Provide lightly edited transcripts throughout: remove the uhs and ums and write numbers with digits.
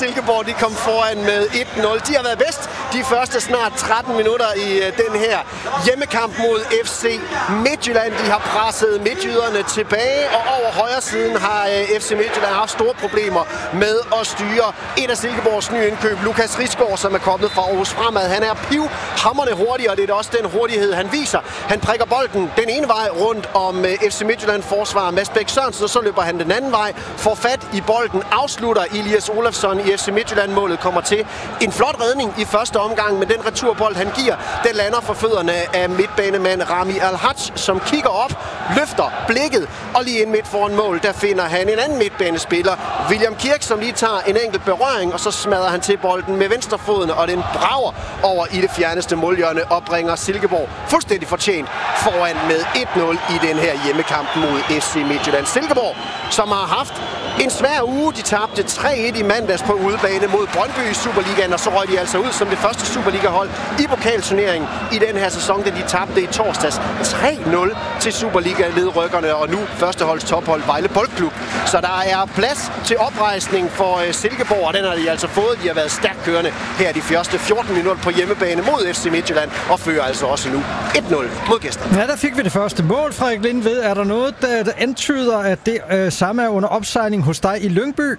Silkeborg, de kom foran med 1-0. De har været bedst de første snart 13 minutter i den her hjemmekamp mod FC Midtjylland. De har presset midtjyderne tilbage, og over højre siden har FC Midtjylland haft store problemer med at styre et af Silkeborgs nye indkøb, Lukas Risgaard, som er kommet fra Aarhus Fremad. Han er pivhamrende hurtig, og det er også den hurtighed, han viser. Han prikker bolden den ene vej rundt om FC Midtjylland forsvarer Mads Bæk Sørensen, og så løber han den anden vej, får fat i bolden, afslutter Elias Olafsson i FC Midtjylland-målet, kommer til en flot redning i første omgang, men den returbold, han giver, den lander for fødderne af midtbanemand Rami Al-Haj, som kigger op, løfter blikket, og lige ind midt foran mål, der finder han en anden midtbanespiller, William Kirk, som lige tager en enkelt berøring, og så smadrer han til bolden med venstrefoden, og den brager over i det fjerneste målhjørne og bringer Silkeborg fuldstændig fortjent foran med 1-0 i den her hjemmekamp mod FC Midtjylland. Silkeborg, som har haft en svær uge. De tabte 3-1 i mandags på udebane mod Brøndby i Superligaen, og så røg de altså ud som det første Superliga-hold i pokalturneringen i den her sæson, da de tabte i torsdags 3-0 til Superliga-ledrykkerne, og nu førsteholds tophold Vejle Boldklub. Så der er plads til oprejsning for Silkeborg, og den har de altså fået. De har været stærkt kørende her de første 14 minutter på hjemmebane mod FC Midtjylland, og fører altså også nu 1-0 mod gæsterne. Ja, der fik vi det første mål, Frederik Lindved. Er der noget, der antyder, at det samme er under opsejling hos dig i Lyngby?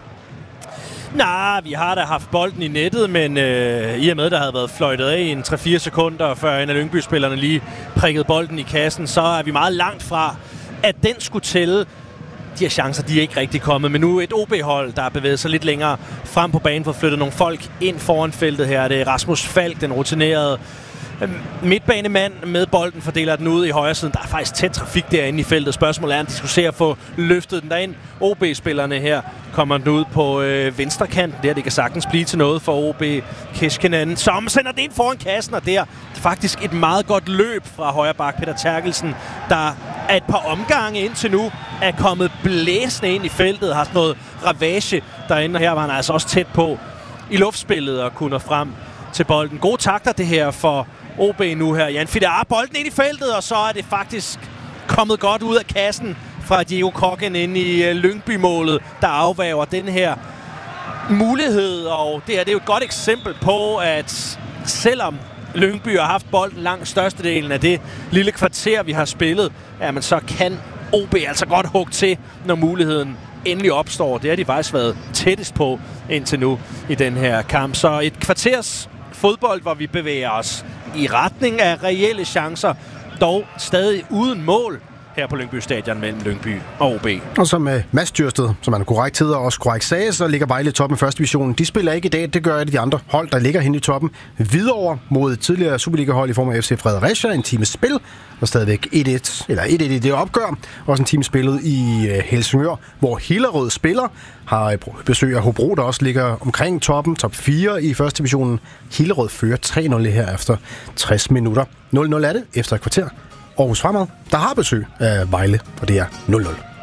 Nej, vi har da haft bolden i nettet, men i og med, der havde været fløjtet af i en 3-4 sekunder, før en af Lyngby-spillerne lige prikkede bolden i kassen, så er vi meget langt fra, at den skulle tælle. De her chancer, de er ikke rigtig kommet, men nu et OB-hold, der har bevæget sig lidt længere frem på banen for at flytte nogle folk ind foran feltet her. Det er Rasmus Falk, den rutinerede midtbanemand med bolden, fordeler den ud i højre siden. Der er faktisk tæt trafik derinde i feltet. Spørgsmålet er, om de skulle se at få løftet den derind. OB-spillerne her kommer den ud på venstre kant. Det kan sagtens blive til noget for OB. Keskinen, som sender det ind foran kassen, og der er faktisk et meget godt løb fra højre bak Peter Terkelsen, der er et par omgange indtil nu er kommet blæsende ind i feltet, har sådan noget ravage derinde, og her var han altså også tæt på i luftspillet og kunne nå frem til bolden. Gode takter det her for OB nu her. Jan Fidar, bolden ind i feltet, og så er det faktisk kommet godt ud af kassen fra Diego Kokken ind i Lyngby-målet, der afværger den her mulighed. Og det er jo et godt eksempel på, at selvom Lyngby har haft bolden langt størstedelen af det lille kvarter, vi har spillet, men så kan OB altså godt hugge til, når muligheden endelig opstår. Det har de faktisk været tættest på indtil nu i den her kamp. Så et kvarters fodbold, hvor vi bevæger os i retning af reelle chancer, dog stadig uden mål her på Lyngby Stadion mellem Lyngby og OB. Og som Mads Dyrsted, som han korrekt hedder, også korrekt sagde, så ligger Vejle i toppen i første division. De spiller ikke i dag, det gør et af de andre hold, der ligger henne i toppen. Hvidovre mod tidligere Superliga-hold i form af FC Fredericia, en time spil, og stadigvæk 1-1 i det opgør. Også en time spillet i Helsingør, hvor Hillerød spiller, har besøg af Hobro, der også ligger omkring toppen, top 4 i første divisionen. Hillerød fører 3-0 her efter 60 minutter. 0-0 er det efter et kvarter. Aarhus Fremad, der har besøg af Vejle, og det er 0-0.